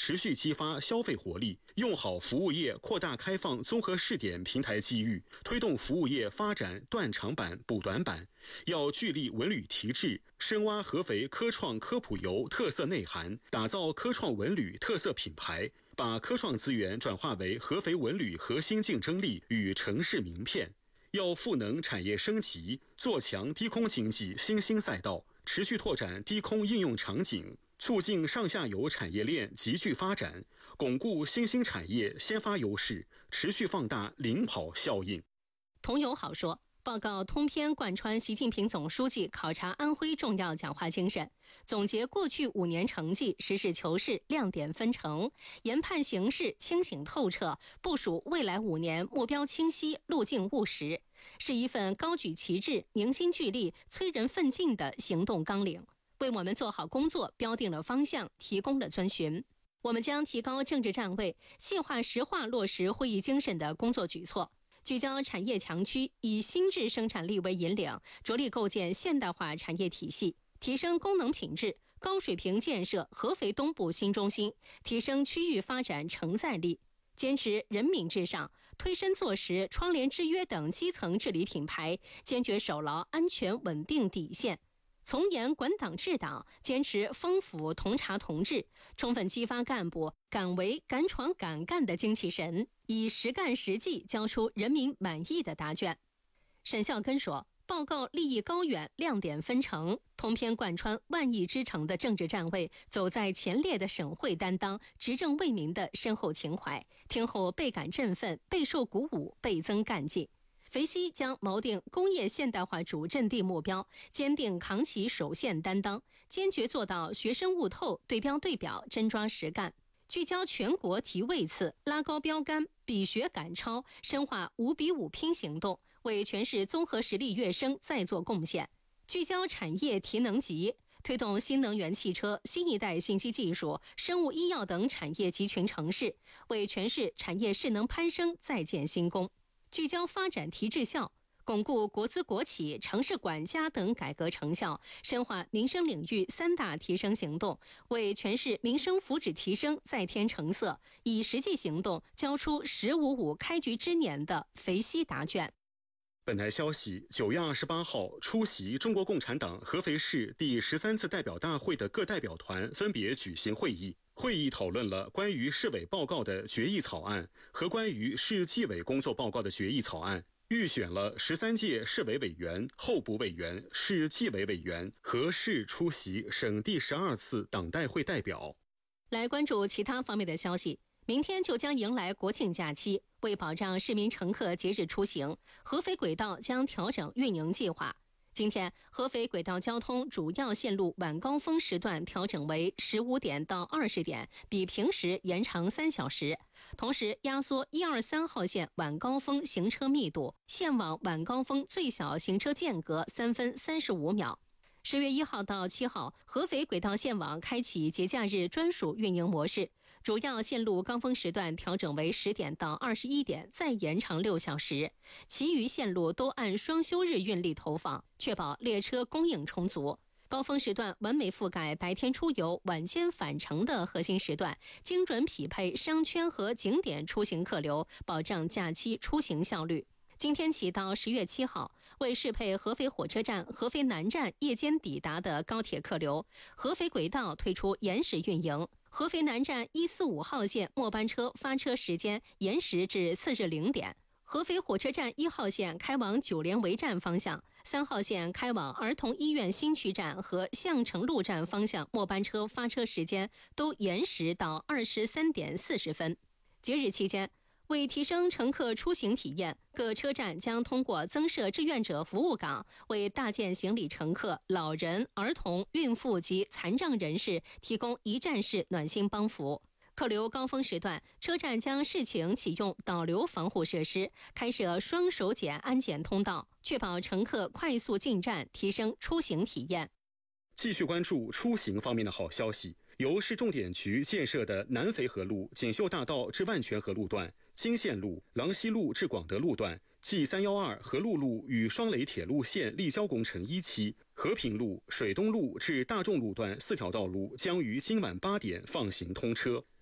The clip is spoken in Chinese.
持续激发消费活力，用好服务业扩大开放综合试点平台机遇，推动服务业发展断长板补短板。要聚力文旅提质，深挖合肥科创科普游特色内涵，打造科创文旅特色品牌，把科创资源转化为合肥文旅核心竞争力与城市名片。要赋能产业升级，做强低空经济新兴赛道，持续拓展低空应用场景，促进上下游产业链集聚发展，巩固新兴产业先发优势，持续放大领跑效应。 童友好说，报告通篇贯穿习近平总书记考察安徽重要讲话精神，总结过去5年成绩，实事求是，亮点分成，研判形势，清醒透彻，部署未来5年目标清晰，路径务实，是一份高举旗帜、凝心聚力、催人奋进的行动纲领，为我们做好工作标定了方向，提供了遵循。我们将提高政治站位，细化实化落实会议精神的工作举措，聚焦产业强区，以新质生产力为引领，着力构建现代化产业体系，提升功能品质，高水平建设合肥东部新中心，提升区域发展承载力。坚持人民至上，推身坐实窗帘之约等基层治理品牌，坚决守牢安全稳定底线。从严管党治党，坚持丰府同察同治，充分激发干部敢为敢闯敢干的精气神，以实干实绩交出人民满意的答卷。沈孝根说，报告立意高远，亮点分成，通篇贯穿万亿之城的政治站位，走在前列的省会担当，执政为民的深厚情怀，听后倍感振奋，备受鼓舞，倍增干劲。肥西将锚定工业现代化主阵地目标，坚定扛起首线担当，坚决做到学深悟透，对标对表，真抓实干，聚焦全国提位次，拉高标杆，比学赶超，深化5比5拼行动，为全市综合实力跃升再做贡献。聚焦产业提能级，推动新能源汽车、新一代信息技术、生物医药等产业集群成市，为全市产业势能攀升再建新功。聚焦发展提质效，巩固国资国企、城市管家等改革成效，深化民生领域3大提升行动，为全市民生福祉提升再添成色，以实际行动交出“10-5-5”开局之年的肥西答卷。 本台消息，9月28号出席中国共产党合肥市第13次代表大会的各代表团分别举行会议。会议讨论了关于市委报告的决议草案和关于市纪委工作报告的决议草案，预选了13届市委委员、候补委员、市纪委委员和市出席省第12次党代会代表。 来关注其他方面的消息，明天就将迎来国庆假期，为保障市民乘客节日出行，合肥轨道将调整运营计划。今天，合肥轨道交通主要线路晚高峰时段调整为15点到20点，比平时延长3小时。同时，压缩1、2、3号线晚高峰行车密度，线网晚高峰最小行车间隔3分35秒。10月1号到7号，合肥轨道线网开启节假日专属运营模式，主要线路高峰时段调整为10点到21点，再延长6小时。其余线路都按双休日运力投放，确保列车供应充足。高峰时段完美覆盖白天出游、晚间返程的核心时段，精准匹配商圈和景点出行客流，保障假期出行效率。今天起到10月7号，为适配合肥火车站、合肥南站夜间抵达的高铁客流，合肥轨道推出延时运营。合肥南站145号线末班车发车时间延时至次日0点。合肥火车站1号线开往九连围站方向，3号线开往儿童医院新区站和项城路站方向末班车发车时间都延时到23点40分。节日期间，为提升乘客出行体验，各车站将通过增设志愿者服务岗，为大件行李乘客、老人、儿童、孕妇及残障人士提供一站式暖心帮扶。客流高峰时段，车站将视情启用导流防护设施，开设双手检安检通道，确保乘客快速进站，提升出行体验。 继续关注出行方面的好消息，由市重点局建设的南淝河路锦绣大道至万泉河路段、金线路、郎西路至广德路段、G312河路路与双雷铁路线立交工程1期、和平路、水东路至大众路段4条道路将于今晚8点放行通车。